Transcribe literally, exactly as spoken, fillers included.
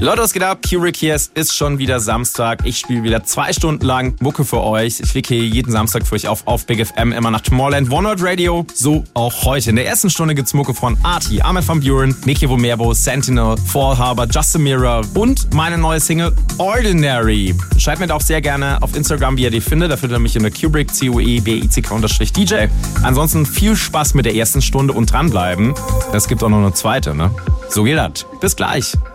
Leute, was geht ab? Kubrick hier, es ist schon wieder Samstag. Ich spiele wieder zwei Stunden lang Mucke für euch. Ich lege hier jeden Samstag für euch auf, auf Big F M, immer nach Tomorrowland, One World Radio. So auch heute. In der ersten Stunde gibt's Mucke von Arty, Armin van Buuren, Mickey Vomerbo, Sentinel, Fall Harbor, Just a Mirror und meine neue Single Ordinary. Schreibt mir doch sehr gerne auf Instagram, wie ihr die findet. Da findet ihr mich in der Kubrick, C O E B I C K D J. Ansonsten viel Spaß mit der ersten Stunde und dranbleiben. Es gibt auch noch eine zweite, ne? So geht das. Bis gleich.